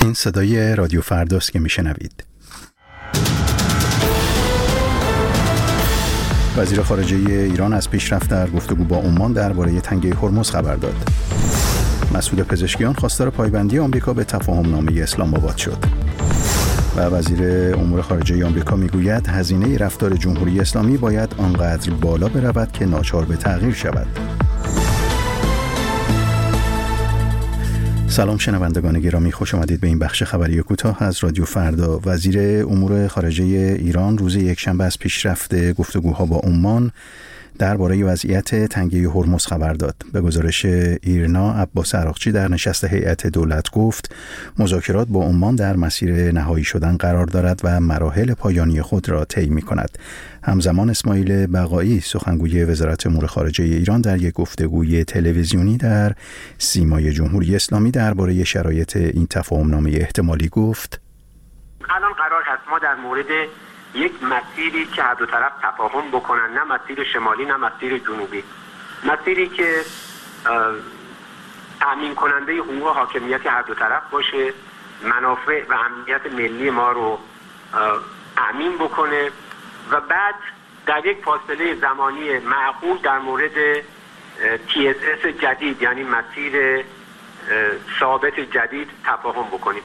این صدای رادیو فرداست که میشنوید. وزیر خارجه ایران از پیشرفت در گفتگو با عمان درباره تنگه هرمز خبر داد. مسعود پزشکیان خواستار پایبندی آمریکا به تفاهم‌نامه اسلام آباد شد. و وزیر امور خارجه آمریکا میگوید هزینه رفتار جمهوری اسلامی باید آنقدر بالا برود که ناچار به تغییر شود. سلام شنوندگان گرامی، خوش آمدید به این بخش خبری کوتاه از رادیو فردا. وزیر امور خارجه ایران روز یکشنبه از پیشرفت گفتگوها با عمان درباره وضعیت تنگه هرمز خبر داد. به گزارش ایرنا، عباس عراقچی در نشست هیئت دولت گفت مذاکرات با عمان در مسیر نهایی شدن قرار دارد و مراحل پایانی خود را طی می‌کند. همزمان اسماعیل بقایی، سخنگوی وزارت امور خارجه ایران، در یک گفتگوی تلویزیونی در سیمای جمهوری اسلامی درباره شرایط این تفاهم‌نامه احتمالی گفت: الان قرار هست ما در مورد یک مسیری که هر دو طرف تفاهم بکنن، نه مسیر شمالی نه مسیر جنوبی، مسیری که تامین کننده حقوق و حاکمیت هر دو طرف باشه، منافع و امنیت ملی ما رو تامین بکنه و بعد در یک فاصله زمانی معقول در مورد TSS جدید، یعنی مسیر ثابت جدید، تفاهم بکنیم.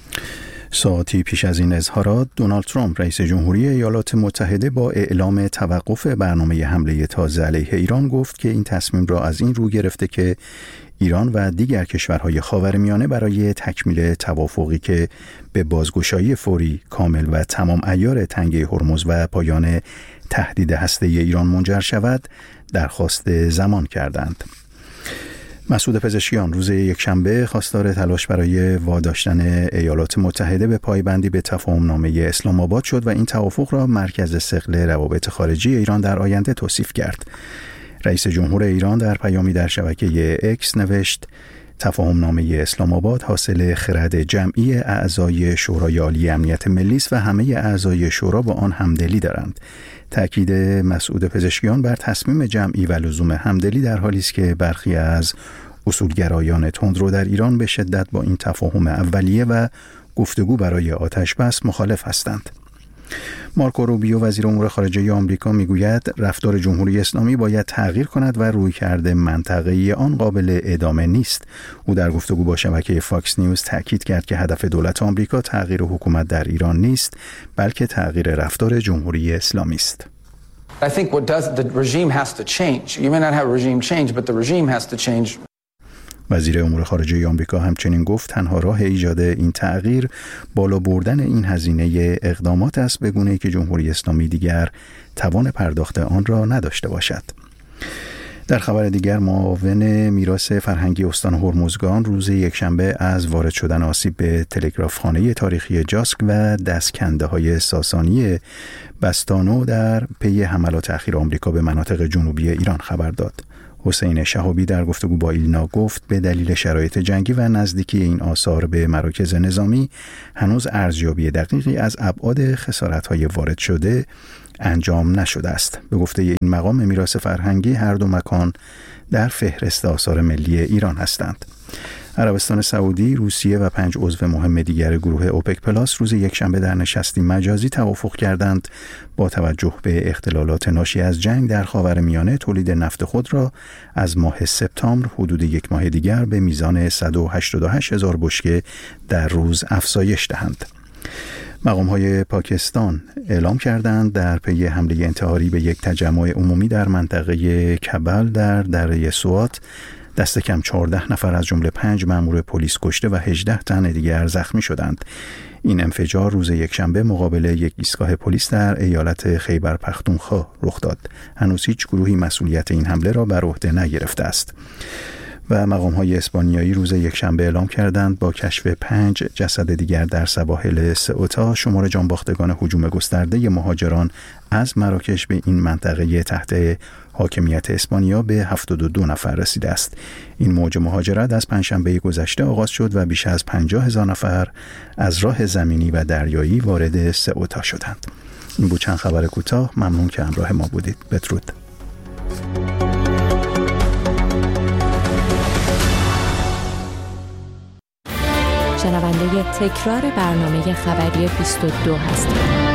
ساعتی پیش از این اظهارات، دونالد ترامپ رئیس جمهوری ایالات متحده با اعلام توقف برنامه حمله تازه علیه ایران گفت که این تصمیم را از این رو گرفته که ایران و دیگر کشورهای خاورمیانه برای تکمیل توافقی که به بازگشایی فوری، کامل و تمام عیار تنگه هرمز و پایان تهدید هسته‌ای ایران منجر شود درخواست زمان کردند. مسعود پزشکیان روز یکشنبه خواستار تلاش برای واداشتن ایالات متحده به پایبندی به تفاهم‌نامه اسلام آباد شد و این توافق را مرکز ثقل روابط خارجی ایران در آینده توصیف کرد. رئیس جمهور ایران در پیامی در شبکه اکس نوشت: تفاهم‌نامه اسلام آباد حاصل خرد جمعی اعضای شورای عالی امنیت ملی است و همه اعضای شورا با آن همدلی دارند. تأکید مسعود پزشکیان بر تصمیم جمعی و لزوم همدلی در حالی است که برخی از اصولگرایان تندرو در ایران به شدت با این تفاهم اولیه و گفتگو برای آتش‌بس مخالف هستند. مارکو روبیو، وزیر امور خارجه آمریکا، میگوید رفتار جمهوری اسلامی باید تغییر کند و رویکرد منطقه‌ای آن قابل ادامه نیست. او در گفتگو با شبکه فاکس نیوز تاکید کرد که هدف دولت آمریکا تغییر حکومت در ایران نیست، بلکه تغییر رفتار جمهوری اسلامی است. I think the regime has to change. You may not have a regime change, but the regime has to change. وزیر امور خارجه آمریکا همچنین گفت تنها راه ایجاد این تغییر بالا بردن این هزینه اقدامات است، به گونه‌ای که جمهوری اسلامی دیگر توان پرداخت آن را نداشته باشد. در خبر دیگر، معاون میراث فرهنگی استان هرمزگان روز یکشنبه از وارد شدن آسیب به تلگرافخانه تاریخی جاسک و دستکنده‌های ساسانی بستانو در پی حملات اخیر آمریکا به مناطق جنوبی ایران خبر داد. حسین شهابی در گفتگو با ایلنا گفت به دلیل شرایط جنگی و نزدیکی این آثار به مراکز نظامی هنوز ارزیابی دقیقی از ابعاد خسارت‌های وارد شده انجام نشده است. به گفته این مقام میراث فرهنگی هر دو مکان در فهرست آثار ملی ایران هستند. عربستان سعودی، روسیه و 5 عضو مهم دیگر گروه اوپک پلاس روز یکشنبه در نشستی مجازی توافق کردند با توجه به اختلالات ناشی از جنگ در خاورمیانه تولید نفت خود را از ماه سپتامبر حدود یک ماه دیگر به میزان 188,000 بشکه در روز افزایش دهند. مقام‌های پاکستان اعلام کردند در پی حمله انتحاری به یک تجمع عمومی در منطقه کبل در دره سوات دست کم 14 نفر از جمله 5 مأمور پلیس کشته و 18 تن دیگر زخمی شدند. این انفجار روز یکشنبه مقابل یک ایستگاه پلیس در ایالت خیبر پختونخوا رخ داد. هنوز هیچ گروهی مسئولیت این حمله را بر عهده نگرفته است. و مقام‌های اسپانیایی روز یکشنبه اعلام کردند با کشف 5 جسد دیگر در سواحل سئوتا شمار جانباختگان هجوم گسترده مهاجران از مراکش به این منطقه تحت حاکمیت اسپانیا به 72 نفر رسیده است. این موج مهاجرت از پنجشنبه گذشته آغاز شد و بیش از 50,000 نفر از راه زمینی و دریایی وارد سئوتا شدند. این بود چند خبر کوتاه. ممنون که همراه ما بودید. بدرود. شنونده تکرار برنامه خبری 22 هستید.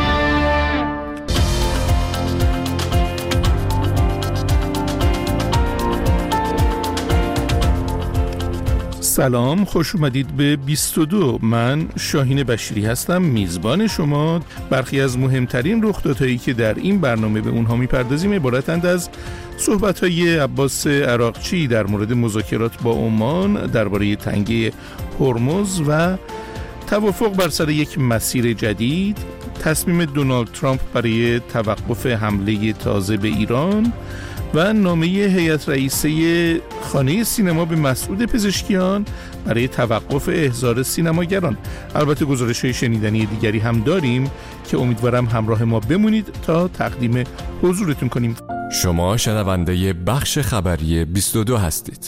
سلام، خوش اومدید به 22. من شاهین بشیری هستم، میزبان شما. برخی از مهمترین رخدادهایی که در این برنامه به اونها میپردازیم عبارتند از صحبت‌های عباس عراقچی در مورد مذاکرات با عمان درباره تنگه هرمز و توافق بر سر یک مسیر جدید، تصمیم دونالد ترامپ برای توقف حمله تازه به ایران و نامه هیئت رئیسه خانه سینما به مسعود پزشکیان برای توقف احضار سینماگران. البته گزارش‌های شنیدنی دیگری هم داریم که امیدوارم همراه ما بمونید تا تقدیم حضورتون کنیم. شما شنونده بخش خبری 22 هستید.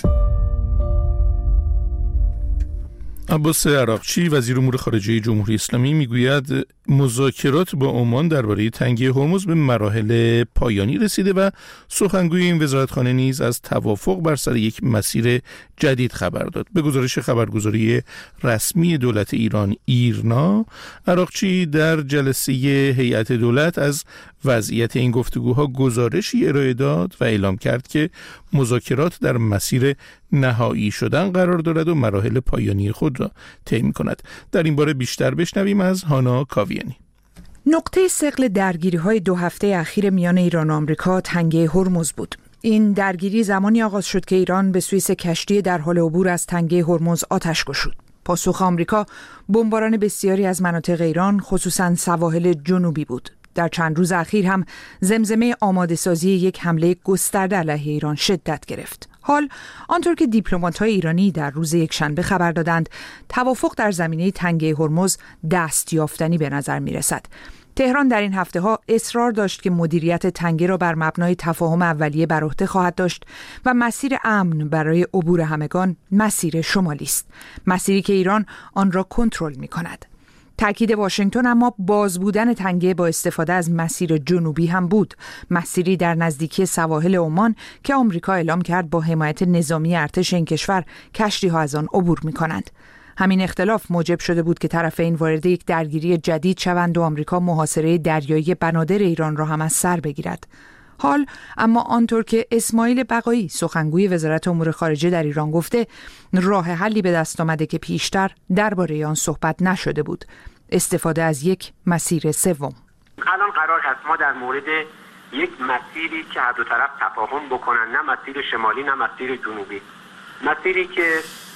عباس عراقچی وزیر امور خارجه جمهوری اسلامی میگوید مذاکرات با عمان درباره تنگه هرمز به مراحل پایانی رسیده و سخنگوی این وزارتخانه نیز از توافق بر سر یک مسیر جدید خبر داد. به گزارش خبرگزاری رسمی دولت ایران ایرنا، عراقچی در جلسه هیئت دولت از وضعیت این گفتگوها گزارشی ارائه داد و اعلام کرد که مذاکرات در مسیر نهایی شدن قرار دارد و مراحل پایانی خود را طی می‌کند. در این باره بیشتر بشنویم از هانا کاویانی. نقطه ثقل درگیری‌های 2 هفته اخیر میان ایران و آمریکا تنگه هرمز بود. این درگیری زمانی آغاز شد که ایران به سوی کشتی در حال عبور از تنگه هرمز آتش گشود. پاسخ آمریکا بمباران بسیاری از مناطق ایران، خصوصاً سواحل جنوبی بود. در چند روز اخیر هم زمزمه آماده‌سازی یک حمله گسترده علیه ایران شدت گرفت. حال آنطور که دیپلمات‌های ایرانی در روز یکشنبه خبر دادند، توافق در زمینه تنگه هرمز دستیافتنی به نظر می‌رسد. تهران در این هفته‌ها اصرار داشت که مدیریت تنگه را بر مبنای تفاهم اولیه بر عهده خواهد داشت و مسیر امن برای عبور همگان مسیر شمالی است، مسیری که ایران آن را کنترل می‌کند. تأکید واشنگتن اما باز بودن تنگه با استفاده از مسیر جنوبی هم بود، مسیری در نزدیکی سواحل عمان که آمریکا اعلام کرد با حمایت نظامی ارتش این کشور کشتی‌ها از آن عبور می‌کنند. همین اختلاف موجب شده بود که طرفین وارد یک درگیری جدید شوند و آمریکا محاصره دریایی بنادر ایران را هم از سر بگیرد. حال اما آنطور که اسماعیل بقایی سخنگوی وزارت امور خارجه در ایران گفته، راه حلی به دست آمده که پیشتر درباره آن صحبت نشده بود: استفاده از یک مسیر سوم. الان قرار هست ما در مورد یک مسیری که هر دو طرف تفاهم بکنن، نه مسیر شمالی نه مسیر جنوبی، مسیری که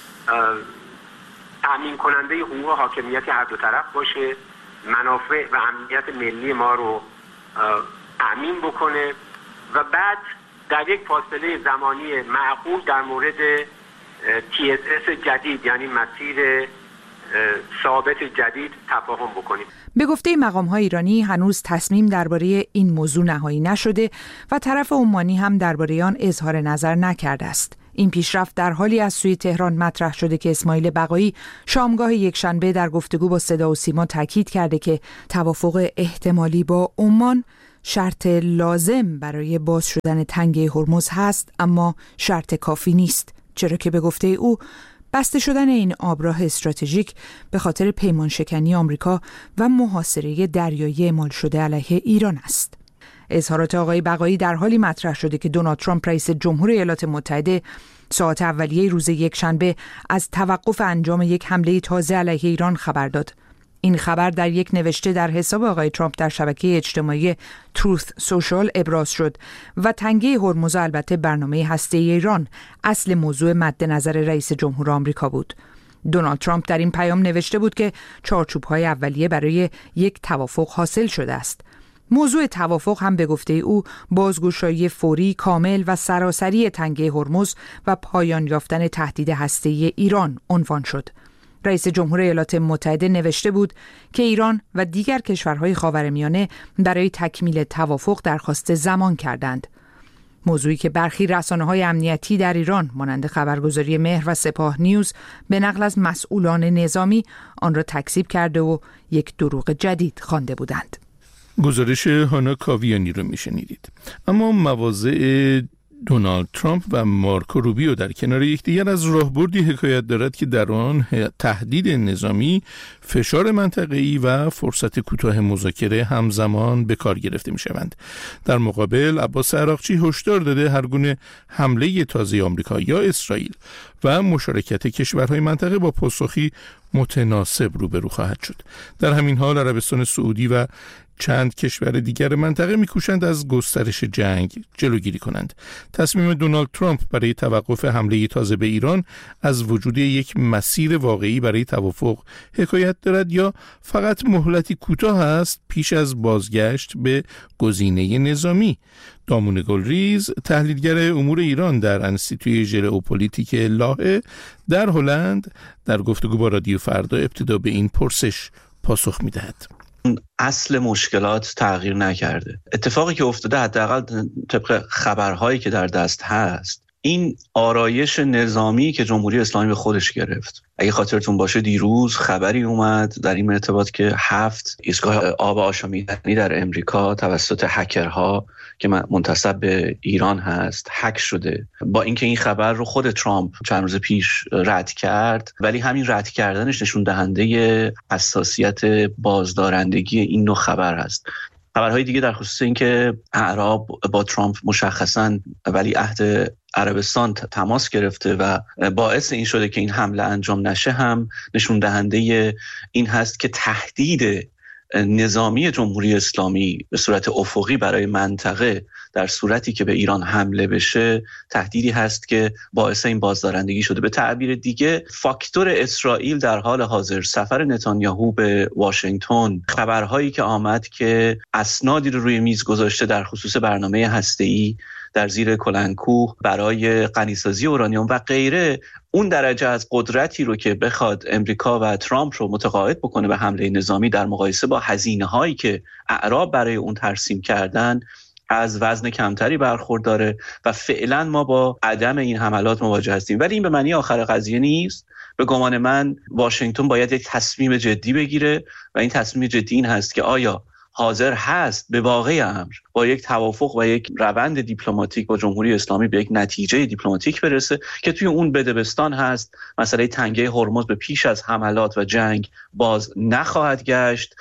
تامین کننده حقوق حاکمیت هر دو طرف باشه، منافع و امنیت ملی ما رو تامین بکنه و بعد در یک فاصله زمانی معقول در مورد TSS جدید، یعنی مسیر ثابت جدید، تفاهم بکنیم. به گفته مقام‌های ایرانی هنوز تصمیم درباره این موضوع نهایی نشده و طرف عمانی هم درباره آن اظهار نظر نکرده است. این پیشرفت در حالی از سوی تهران مطرح شده که اسماعیل بقایی شامگاه یکشنبه در گفتگو با صدا و سیما تاکید کرده که توافق احتمالی با عمان شرط لازم برای باز شدن تنگه هرمز هست، اما شرط کافی نیست، چرا که به گفته او بسته شدن این آبراه استراتژیک به خاطر پیمان شکنی آمریکا و محاصره دریایی اعمال شده علیه ایران است. اظهارات آقای بقایی در حالی مطرح شده که دونالد ترامپ رئیس جمهور ایالات متحده ساعات اولیه روز یکشنبه از توقف انجام یک حمله تازه علیه ایران خبر داد. این خبر در یک نوشته در حساب آقای ترامپ در شبکه اجتماعی تروث سوشال ابراز شد و تنگه هرمز البته برنامه هسته‌ای ایران اصل موضوع مد نظر رئیس جمهور آمریکا بود. دونالد ترامپ در این پیام نوشته بود که چارچوب‌های اولیه برای یک توافق حاصل شده است. موضوع توافق هم به گفته او بازگشایی فوری، کامل و سراسری تنگه هرمز و پایان یافتن تهدید هسته‌ای ایران عنوان شد. رئیس جمهور ایالات متحده نوشته بود که ایران و دیگر کشورهای خاورمیانه برای تکمیل توافق درخواست زمان کردند. موضوعی که برخی رسانه‌های امنیتی در ایران مانند خبرگزاری مهر و سپاه نیوز به نقل از مسئولان نظامی آن را تکذیب کرده و یک دروغ جدید خوانده بودند. گزارش هانا کاویانی رو میشنیدید. اما مواضع دونالد ترامپ و مارکو روبیو در کنار یکدیگر از راهبردی حکایت دارد که در آن تهدید نظامی، فشار منطقه‌ای و فرصت کوتاه مذاکره همزمان به کار گرفته می‌شوند. در مقابل عباس عراقچی هشدار داده هر گونه حمله تازه آمریکا یا اسرائیل و مشارکت کشورهای منطقه با پاسخی متناسب روبرو خواهد شد. در همین حال عربستان سعودی و چند کشور دیگر منطقه می‌کوشند از گسترش جنگ جلوگیری کنند. تصمیم دونالد ترامپ برای توقف حمله تازه به ایران از وجود یک مسیر واقعی برای توافق حکایت دارد یا فقط مهلتی کوتاه است پیش از بازگشت به گزینه نظامی؟ دامون گلریز، تحلیلگر امور ایران در انستیتوی ژئوپلیتیک لاهه در هلند، در گفتگو با رادیو فردا ابتدا به این پرسش پاسخ می‌دهد. اصل مشکلات تغییر نکرده. اتفاقی که افتاده حداقل طبق خبرهایی که در دست هست، این آرایش نظامی که جمهوری اسلامی به خودش گرفت. اگه خاطرتون باشه دیروز خبری اومد در این ارتباط که 7 ایستگاه آب آشامیدنی در امریکا توسط هکرها که منتسب به ایران هست هک شده. با اینکه این خبر رو خود ترامپ چند روز پیش رد کرد، ولی همین رد کردنش نشون دهنده حساسیت بازدارندگی این نوع خبر هست. خبرهای دیگه در خصوص اینکه اعراب با ترامپ مشخصاً ولیعهد عربستان تماس گرفته و باعث این شده که این حمله انجام نشه هم نشون دهنده این هست که تهدید نظامی جمهوری اسلامی به صورت افقی برای منطقه در صورتی که به ایران حمله بشه تهدیدی هست که باعث این بازدارندگی شده. به تعبیر دیگه فاکتور اسرائیل در حال حاضر، سفر نتانیاهو به واشنگتن، خبرهایی که آمد که اسنادی رو روی میز گذاشته در خصوص برنامه هسته‌ای در زیر کلنکوه برای غنیسازی اورانیوم و غیره، اون درجه از قدرتی رو که بخواد امریکا و ترامپ رو متقاعد بکنه به حمله نظامی در مقایسه با هزینه‌هایی که اعراب برای اون ترسیم کردن از وزن کمتری برخورداره و فعلا ما با عدم این حملات مواجه هستیم. ولی این به معنی آخر قضیه نیست. به گمان من واشنگتن باید یک تصمیم جدی بگیره و این تصمیم جدی این هست که آیا حاضر هست به واقع امر با یک توافق و یک روند دیپلماتیک با جمهوری اسلامی به یک نتیجه دیپلماتیک برسه که توی اون بدبستان هست مسئله تنگه هرمز به پیش از حملات و جنگ باز نخواهد گشت،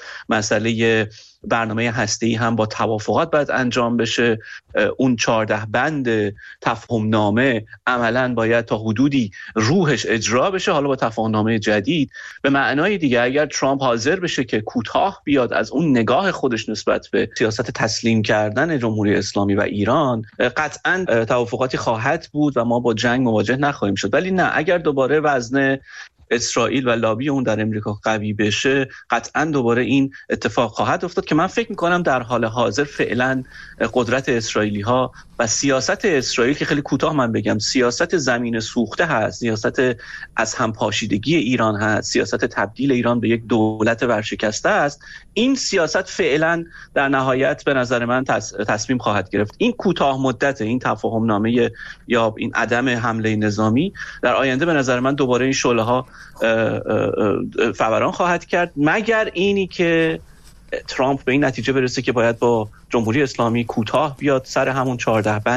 مسئله برنامه هسته‌ای هم با توافقات باید انجام بشه، اون 14 بند تفاهم نامه عملاً باید تا حدودی روحش اجرا بشه، حالا با تفاهم نامه جدید. به معنای دیگه اگر ترامپ حاضر بشه که کوتاه بیاد از اون نگاه خودش نسبت به سیاست تسلیم کردن جمهوری اسلامی و ایران، قطعاً توافقاتی خواهد بود و ما با جنگ مواجه نخواهیم شد. ولی نه، اگر دوباره وزن اسرائیل و لابی اون در امریکا قوی بشه، قطعاً دوباره این اتفاق خواهد افتاد که من فکر میکنم در حال حاضر فعلا قدرت اسرائیلی ها و سیاست اسرائیل که خیلی کوتاه من بگم سیاست زمین سوخته هست، سیاست از هم پاشیدگی ایران هست، سیاست تبدیل ایران به یک دولت ورشکسته است، این سیاست فعلا در نهایت به نظر من تصمیم خواهد گرفت. این کوتاه مدت، این تفاهم نامه یا این عدم حمله نظامی در آینده به نظر من دوباره این شعله ها فوران خواهد کرد، مگر اینی که ترامپ به این نتیجه برسه که باید با جمهوری اسلامی کوتاه بیاد سر همون 14 بند